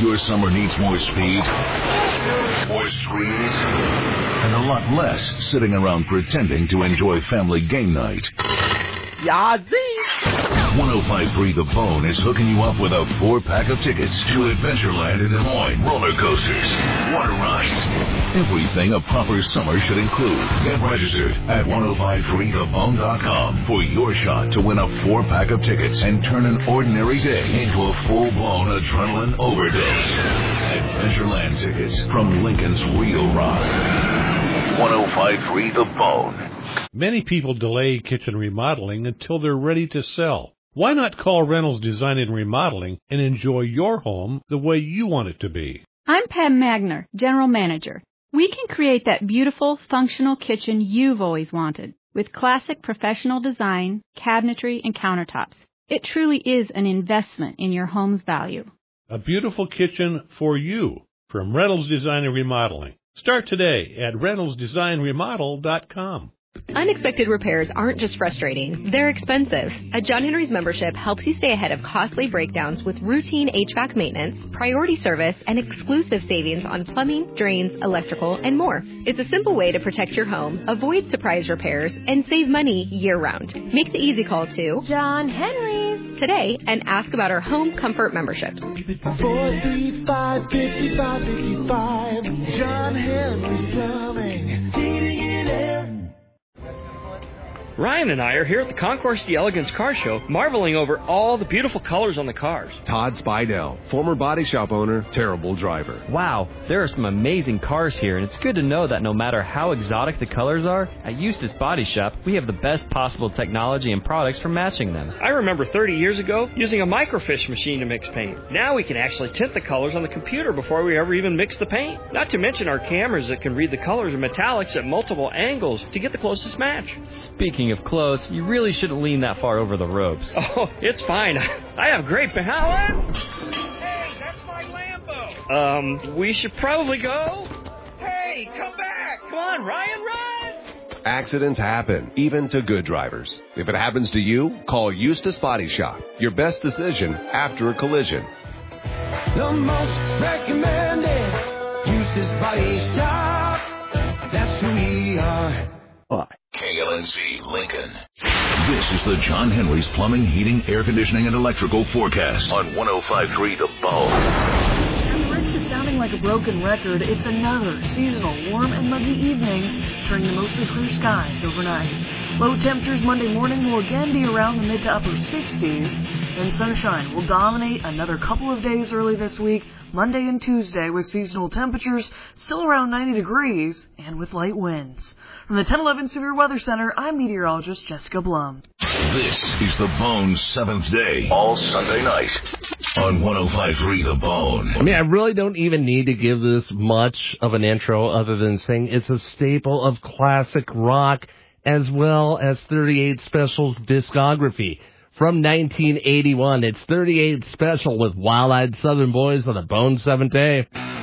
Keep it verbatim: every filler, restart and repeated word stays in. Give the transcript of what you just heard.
Your summer needs more speed, more screens, and a lot less sitting around pretending to enjoy family game night. Yazzie! one oh five point three The Bone is hooking you up with a four-pack of tickets to Adventureland in Des Moines, roller coasters, water rides, everything a proper summer should include. Get registered at ten fifty-three the bone dot com for your shot to win a four-pack of tickets and turn an ordinary day into a full-blown adrenaline overdose. Adventureland tickets from Lincoln's Real Rock. ten fifty-three The Bone. Many people delay kitchen remodeling until they're ready to sell. Why not call Reynolds Design and Remodeling and enjoy your home the way you want it to be? I'm Pam Magner, General Manager. We can create that beautiful, functional kitchen you've always wanted with classic professional design, cabinetry, and countertops. It truly is an investment in your home's value. A beautiful kitchen for you from Reynolds Design and Remodeling. Start today at reynolds design remodel dot com. Unexpected repairs aren't just frustrating, they're expensive. A John Henry's membership helps you stay ahead of costly breakdowns with routine H V A C maintenance, priority service, and exclusive savings on plumbing, drains, electrical, and more. It's a simple way to protect your home, avoid surprise repairs, and save money year-round. Make the easy call to John Henry's today and ask about our home comfort memberships. four three five, five five five five John Henry's Plumbing, heating and air. Ryan and I are here at the Concours d'Elegance Car Show, marveling over all the beautiful colors on the cars. Todd Spidell, former body shop owner, terrible driver. Wow, there are some amazing cars here, and it's good to know that no matter how exotic the colors are, at Eustace Body Shop, we have the best possible technology and products for matching them. I remember thirty years ago using a microfiche machine to mix paint. Now we can actually tint the colors on the computer before we ever even mix the paint. Not to mention our cameras that can read the colors of metallics at multiple angles to get the closest match. Speaking of close, you really shouldn't lean that far over the ropes. Oh, it's fine. I have great balance. Hey, that's my Lambo. Um, we should probably go. Hey, come back. Come on, Ryan, run. Accidents happen, even to good drivers. If it happens to you, call Eustace Body Shop. Your best decision after a collision. The most recommended Eustace Body Shop. That's who we are. Bye. K L N C Lincoln. This is the John Henry's Plumbing, Heating, Air Conditioning, and Electrical Forecast on ten fifty-three The Bone. At the risk of sounding like a broken record, it's another seasonal warm and muggy evening, turning to mostly clear skies overnight. Low temperatures Monday morning will again be around the mid to upper sixties, and sunshine will dominate another couple of days early this week, Monday and Tuesday, with seasonal temperatures still around ninety degrees and with light winds. From the ten eleven Severe Weather Center, I'm meteorologist Jessica Blum. This is The Bone's seventh day, all Sunday night, on ten fifty-three The Bone. I mean, I really don't even need to give this much of an intro other than saying it's a staple of classic rock as well as thirty-eight Special's discography. From nineteen eighty-one, it's thirty-eight Special with Wild-Eyed Southern Boys on The Bone's seventh day.